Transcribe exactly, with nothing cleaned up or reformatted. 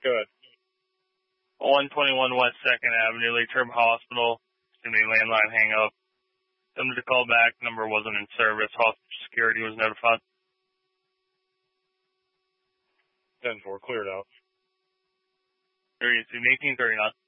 Good. one twenty-one West second Avenue, Lake Term Hospital. Excuse me, landline hang up. Somebody to call back. Number wasn't in service. Hospital security was notified. ten four, cleared out. Three, eighteen, thirty-nine.